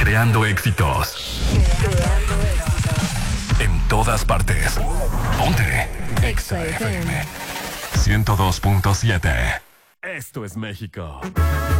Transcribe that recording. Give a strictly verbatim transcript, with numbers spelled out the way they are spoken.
Creando éxitos. En todas partes. Ponte Exa F M ciento dos punto siete. Esto es México.